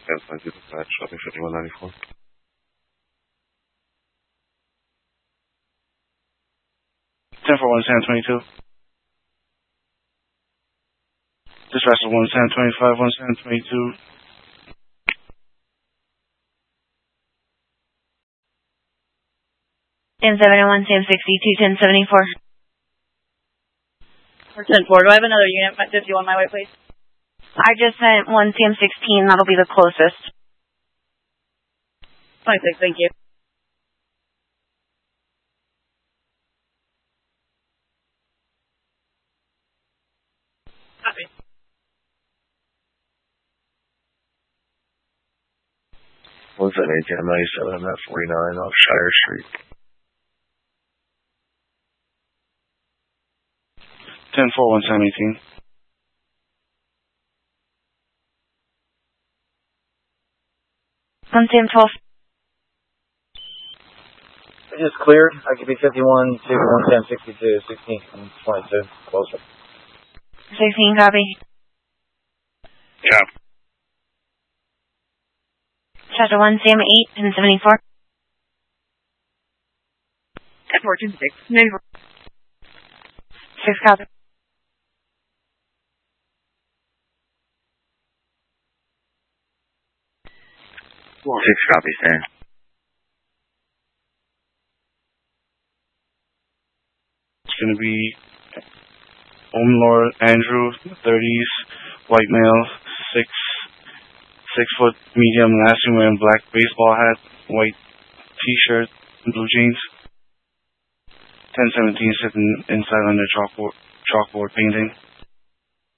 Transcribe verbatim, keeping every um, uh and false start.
ten twenty-two dispatch, shopping fifty-one ninety-four. ten for one ten twenty-two. Dispatch one ten twenty-five, one ten twenty-two. ten seventy-one, ten sixty-two, ten seventy-four. ten four, do I have another unit fifty-one my way, please? I just sent one C M sixteen, that'll be the closest. twenty-six, thank you. Copy. What's that, A T M ninety-seven, I'm at forty-nine off Shire Street. ten four, one ten eighteen. one ten twelve. It is clear. I could be fifty-one to one ten sixty-two, sixteen, twenty-two, closer. sixteen, copy. Yeah. Chapter one, C M eight, ten seventy-four. ten four, two six, ninety-four. six, copy. Six copies, Stan. It's going to be Home Lord Andrew, thirties, white male, six, six foot medium, lasting, wearing black baseball hat, white t-shirt, blue jeans. ten seventeen sitting inside under chalkboard, chalkboard painting.